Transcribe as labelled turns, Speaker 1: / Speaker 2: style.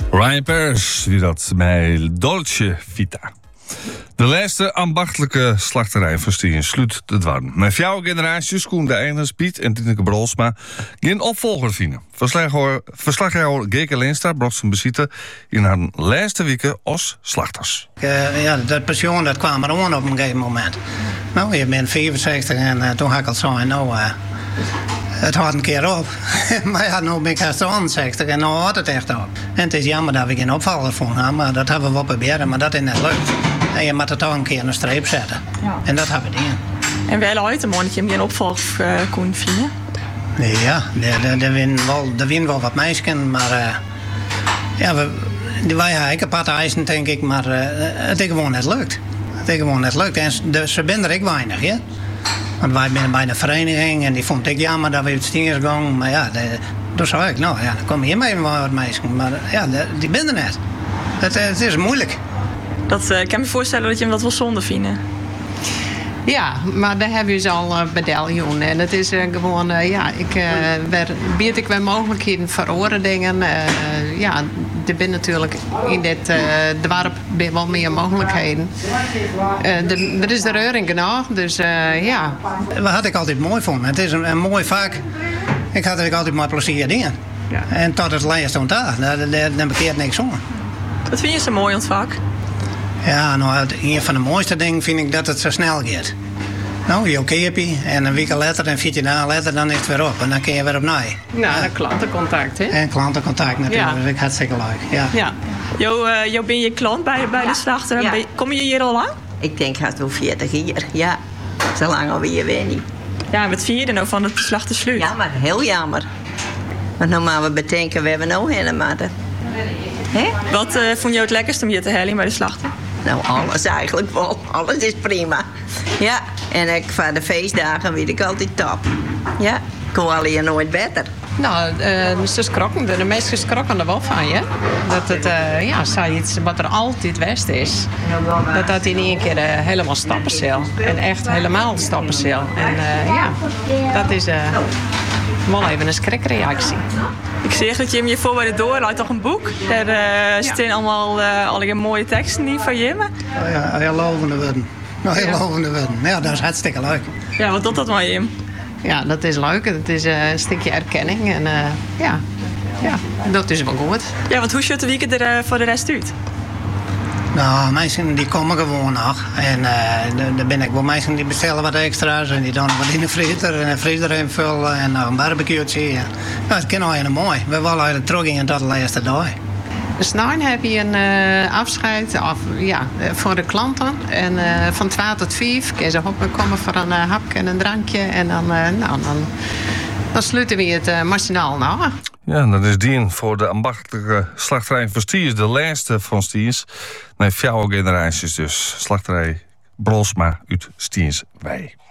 Speaker 1: Ryan Paris, wie dat mij Dolce Vita. De laatste ambachtelijke slachterij van Stien sluit de dwarm. Met 4 generaties koen de Eilers Piet en Tineke Brolsma geen opvolger vinden. Verslaggever Geke Leenstra bracht zijn bezitten in haar laatste weken als slachters.
Speaker 2: Dat pensioen dat kwam er aan op een gegeven moment. Nou, je bent 65 en toen had ik al zo en nou... Het houdt een keer op. Maar ja, nu ben ik haast 60 en nu houdt het echt op. En het is jammer dat we geen opvaller vonden, maar dat hebben we wel proberen, maar dat is net leuk. En je moet er toch een keer een streep zetten. Ja. En dat hebben we gedaan.
Speaker 3: En wel uit een mannetje hem geen opvolger kon vinden?
Speaker 2: Nee, ja, er winnen wel wat meisjes, maar wij hebben een paar eisen, denk ik, maar het is gewoon net lukt. Het is gewoon net lukt. En ze zijn er ook weinig, ja. Want wij zijn bij de vereniging en die vond ik jammer dat we het stiers gingen. Maar ja, toen zei ik, nou ja, dan kom hier mee wat meisjes. Maar ja, die ben er net. Het is moeilijk.
Speaker 3: Ik kan me voorstellen dat je hem dat wel zonde vindt.
Speaker 4: Ja, maar daar hebben we al medaillon. En het is gewoon, bied ik wel mogelijkheden voor andere dingen. Er zijn natuurlijk in dit dorp wel meer mogelijkheden. Er is de reuring genoeg, dus ja.
Speaker 2: Wat had ik altijd mooi vond. Het is een mooi vak. Ik had er altijd maar plezier in. Ja. En tot het laatste daar bekeert niks om.
Speaker 3: Wat vind je zo mooi aan het vak?
Speaker 2: Ja, nou, een van de mooiste dingen vind ik dat het zo snel gaat. Nou, je keerpie en een week later en 14 dagen later dan is het weer op. En dan kun je weer opnieuw.
Speaker 4: Nou, ja. Klantencontact, hè? En
Speaker 2: klantencontact natuurlijk, dat vind ik hartstikke leuk. Ja.
Speaker 3: Jo ben je klant bij de slachter? Ja. Kom je hier al lang?
Speaker 5: Ik denk het wel 40 jaar, ja. Zo lang alweer weer niet.
Speaker 3: Ja, wat vind je er nou van het slachtersluit?
Speaker 5: Ja, maar heel jammer. Want nou maar we bedenken, we hebben nou helemaal.
Speaker 3: Wat vond je het lekkerst om je te hellen bij de slachter?
Speaker 5: Nou, alles eigenlijk wel. Alles is prima. Ja, en van de feestdagen weet ik altijd top. Ja, ik kon alleen nooit beter.
Speaker 4: Nou, de meesten schrokken er wel van, je. Dat het, zoiets wat er altijd best is. Dat in één keer helemaal stappen zal. En echt helemaal stappen zal. En dat is wel even een schrikreactie.
Speaker 3: Ik zeg dat je hem je voor bij de door uit toch een boek. Daar staan allemaal allerlei mooie teksten in van je.
Speaker 2: Ja, heel lovende woorden. Heel lovende woorden. Ja, dat is hartstikke leuk.
Speaker 3: Ja, wat doet dat maar Jim?
Speaker 4: Ja, dat is leuk. Het is een stukje erkenning. En dat is wel goed.
Speaker 3: Ja, want hoe ziet de weekend er voor de rest uit?
Speaker 2: Nou, mensen die komen gewoon nog. En dan ben ik wel mensen die bestellen wat extra's. En die dan wat in de vriezer en een vriezer invullen. En een barbecue'tje. Ja, dat kan al heel mooi. We willen eigenlijk terug in tot de laatste dag.
Speaker 4: Dus nu heb je een afscheid voor de klanten. En van 12 tot 5 kun je komen voor een hapje en een drankje. En dan sluiten we het machinaal na.
Speaker 1: Ja, dat is dien voor de ambachtelijke slachterij van Stiers. De laatste van Stiers. Nee, 4 generaties dus. Slachterij Brolsma uit Stierswijk.